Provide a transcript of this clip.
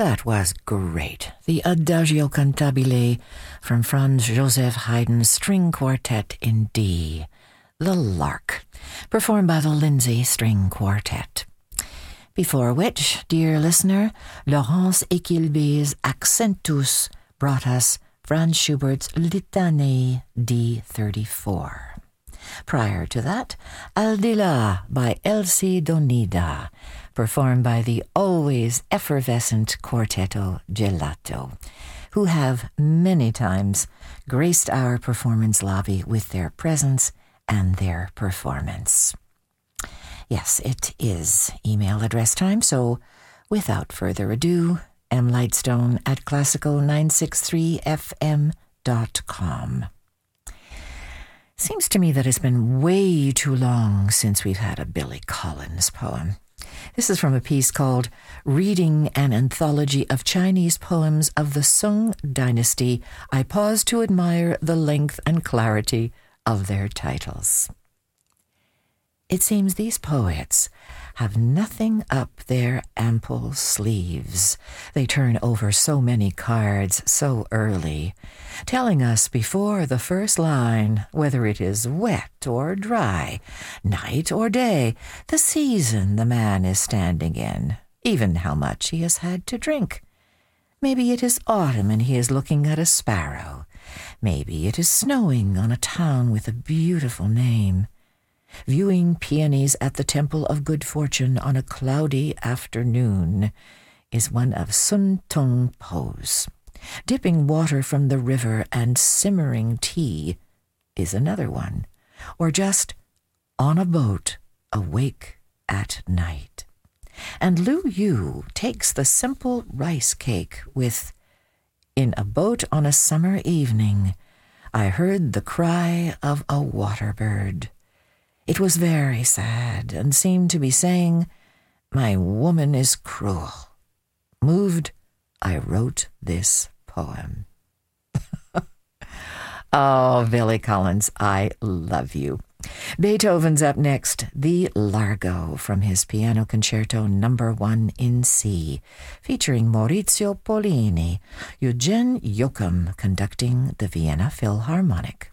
That was great. The Adagio Cantabile from Franz Joseph Haydn's String Quartet in D, The Lark, performed by the Lindsay String Quartet. Before which, dear listener, Laurence Equilbé's Accentus brought us Franz Schubert's Litanie D34. Prior to that, Aldila by Elsie Donida, performed by the always effervescent Quartetto Gelato, who have many times graced our performance lobby with their presence and their performance. Yes, it is email address time, so without further ado, mlightstone@classical963fm.com. Seems to me that it's been way too long since we've had a Billy Collins poem. This is from a piece called Reading an Anthology of Chinese Poems of the Sung Dynasty. I pause to admire the length and clarity of their titles. It seems these poets have nothing up their ample sleeves. They turn over so many cards so early, telling us before the first line whether it is wet or dry, night or day, the season the man is standing in, even how much he has had to drink. Maybe it is autumn and he is looking at a sparrow. Maybe it is snowing on a town with a beautiful name. Viewing peonies at the Temple of Good Fortune on a cloudy afternoon is one of Sun Tung Po's. Dipping water from the river and simmering tea is another one. Or just on a boat awake at night. And Lu Yu takes the simple rice cake with, in a boat on a summer evening, I heard the cry of a water bird. It was very sad and seemed to be saying, my woman is cruel. Moved, I wrote this poem. Oh, Billy Collins, I love you. Beethoven's up next, the Largo from his Piano Concerto No. 1 in C, featuring Maurizio Pollini, Eugen Joachim conducting the Vienna Philharmonic.